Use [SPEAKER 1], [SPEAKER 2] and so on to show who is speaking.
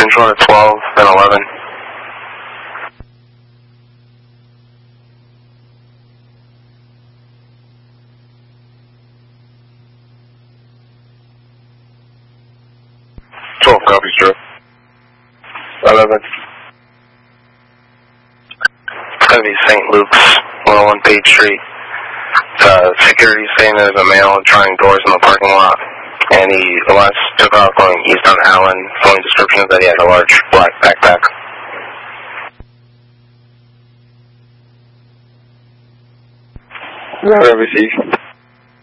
[SPEAKER 1] Central at 12 and 11. Copy, sir. 11. It's going to be St. Luke's, 101 Page Street. Security saying there's a male trying doors in the parking lot, and he last took off going east on Allen, showing descriptions that he had a large black backpack.
[SPEAKER 2] Right. Received.